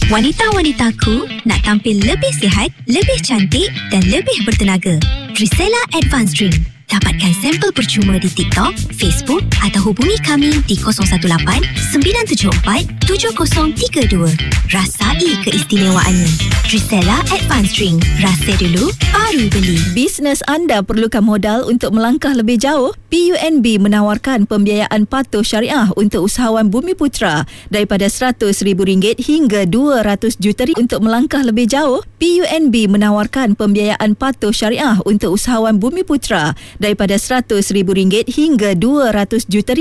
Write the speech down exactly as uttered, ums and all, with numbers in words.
Wanita-wanitaku nak tampil lebih sihat, lebih cantik dan lebih bertenaga. Drisela Advanced Drink. Dapatkan sampel percuma di TikTok, Facebook atau hubungi kami di kosong satu lapan sembilan tujuh empat tujuh kosong tiga dua. Rasai keistimewaannya. Drisela Advanced Drink. Rasa dulu, baru beli. Bisnes anda perlukan modal untuk melangkah lebih jauh? P U N B menawarkan pembiayaan patuh syariah untuk usahawan Bumiputera daripada seratus ribu ringgit hingga dua ratus juta ringgit. Untuk melangkah lebih jauh, P U N B menawarkan pembiayaan patuh syariah untuk usahawan Bumiputera daripada seratus ribu ringgit hingga dua ratus juta ringgit.